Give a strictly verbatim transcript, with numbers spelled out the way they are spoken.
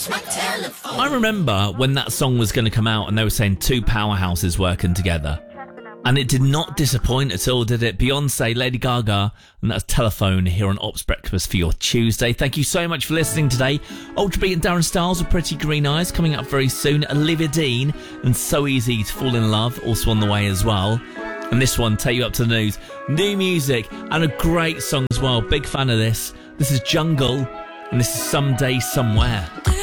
I remember when that song was going to come out and they were saying two powerhouses working together. And it did not disappoint at all, did it? Beyonce, Lady Gaga, and that's Telephone here on Ops Breakfast for your Tuesday. Thank you so much for listening today. Ultrabeat and Darren Styles with Pretty Green Eyes coming up very soon. Olivia Dean and So Easy to Fall in Love also on the way as well. And this one, take you up to the news. New music and a great song as well. Big fan of this. This is Jungle and this is Someday Somewhere.